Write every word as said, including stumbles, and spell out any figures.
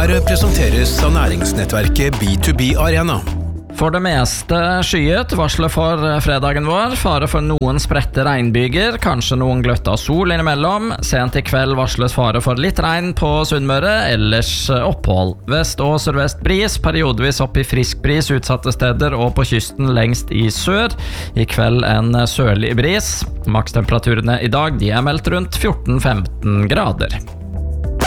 Her presenteres av næringsnettverket B to B Arena. For det meste skyet, varslet for fredagen vår. Fare for noen spredte regnbyger, kanskje noen gløtt av sol innimellom. Sent i kveld varsles fare for litt regn på Sunnmøre, ellers opphold. Vest- og sørvest bris, periodevis opp i frisk bris utsatte steder og på kysten lengst i sør. I kveld en sørlig bris. Makstemperaturene i dag de er meldt rundt fjorten til femten grader.